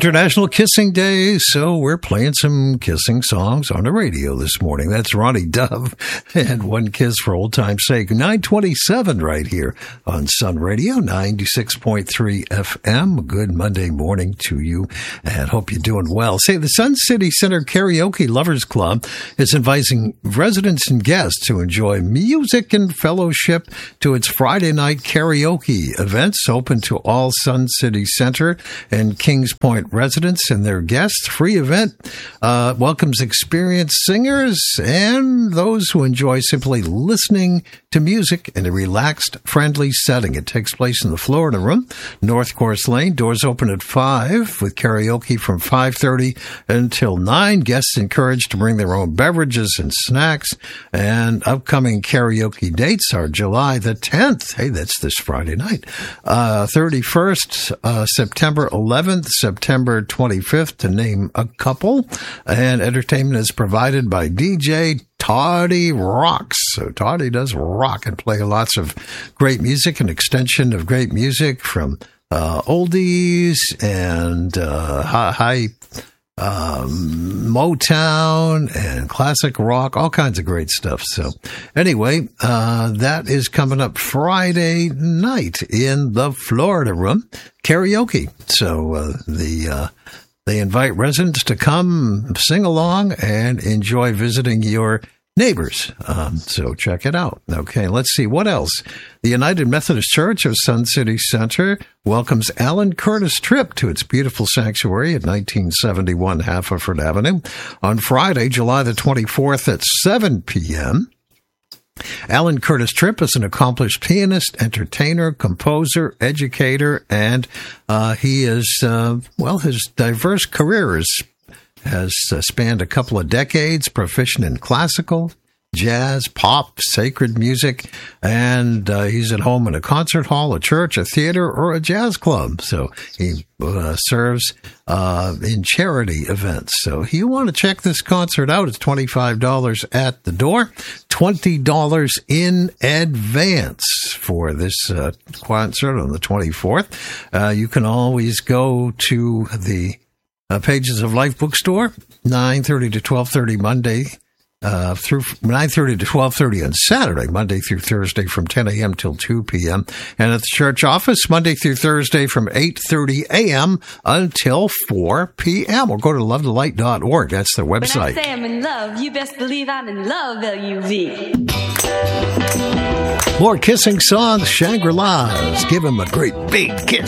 International Kissing Day, so we're playing some kissing songs on the radio this morning. That's Ronnie Dove and One Kiss for Old Time's Sake. 927 right here on Sun Radio, 96.3 FM. Good Monday morning to you, and hope you're doing well. Say, the Sun City Center Karaoke Lovers Club is inviting residents and guests to enjoy music and fellowship to its Friday night karaoke events open to all Sun City Center and Kings Point residents and their guests. Free event welcomes experienced singers and those who enjoy simply listening to music in a relaxed, friendly setting. It takes place in the Florida Room, North Course Lane. Doors open at 5 with karaoke from 5:30 until 9. Guests encouraged to bring their own beverages and snacks. And upcoming karaoke dates are July the 10th. Hey, that's this Friday night. 31st, September 11th, September 25th, to name a couple. And entertainment is provided by DJ Toddy Rocks. So Toddy does rock and play lots of great music, an extension of great music from oldies and high Motown and classic rock, all kinds of great stuff. So anyway, that is coming up Friday night in the Florida Room, karaoke. So they invite residents to come sing along and enjoy visiting your neighbors. So check it out. Okay, let's see. What else? The United Methodist Church of Sun City Center welcomes Alan Curtis Tripp to its beautiful sanctuary at 1971 Haverford Avenue on Friday, July the 24th at 7 p.m. Alan Curtis Tripp is an accomplished pianist, entertainer, composer, educator, and he is, his diverse career has spanned a couple of decades, proficient in classical, jazz, pop, sacred music, and he's at home in a concert hall, a church, a theater, or a jazz club. So he serves in charity events. So if you want to check this concert out, it's $25 at the door, $20 in advance for this concert on the 24th. You can always go to the Pages of Life bookstore, 9:30 to 12:30 Monday, through 9:30 to 12:30 on Saturday, Monday through Thursday from 10 a.m. till 2 p.m. And at the church office, Monday through Thursday from 8:30 a.m. until 4 p.m. Or go to lovethelight.org. That's their website. When I say I'm in love, you best believe I'm in love, L-U-V. More kissing songs, Shangri-La's. Give him a great big kiss.